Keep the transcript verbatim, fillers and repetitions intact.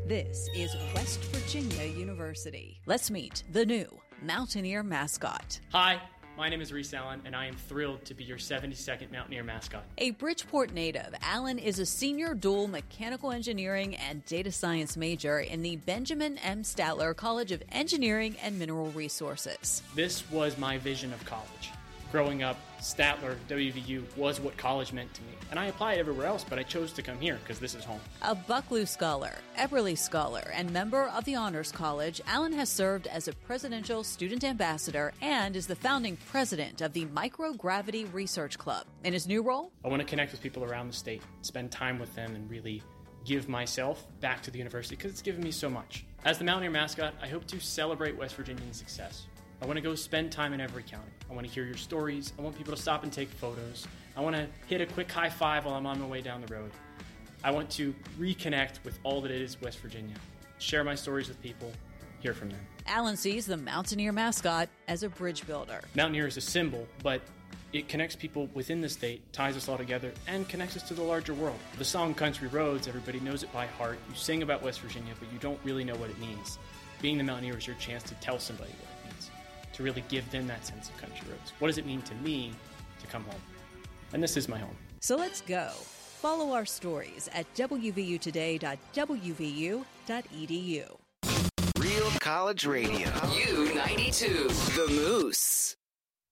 This is West Virginia University. Let's meet the new Mountaineer mascot. Hi, my name is Reese Allen, and I am thrilled to be your seventy-second Mountaineer mascot. A Bridgeport native, Allen is a senior dual mechanical engineering and data science major in the Benjamin M. Statler College of Engineering and Mineral Resources. This was my vision of college. Growing up, Statler, W V U, was what college meant to me. And I applied everywhere else, but I chose to come here because this is home. A Bucklew Scholar, Eberly Scholar, and member of the Honors College, Allen has served as a presidential student ambassador and is the founding president of the Microgravity Research Club. In his new role, I want to connect with people around the state, spend time with them, and really give myself back to the university because it's given me so much. As the Mountaineer mascot, I hope to celebrate West Virginian success. I want to go spend time in every county. I want to hear your stories. I want people to stop and take photos. I want to hit a quick high five while I'm on my way down the road. I want to reconnect with all that it is West Virginia. Share my stories with people, hear from them. Allen sees the Mountaineer mascot as a bridge builder. Mountaineer is a symbol, but it connects people within the state, ties us all together, and connects us to the larger world. The song Country Roads, everybody knows it by heart. You sing about West Virginia, but you don't really know what it means. Being the Mountaineer is your chance to tell somebody what it means, to really give them that sense of country roads. What does it mean to me to come home? And this is my home. So let's go. Follow our stories at w v u today dot w v u dot e d u. Real College Radio. U ninety-two. The Moose.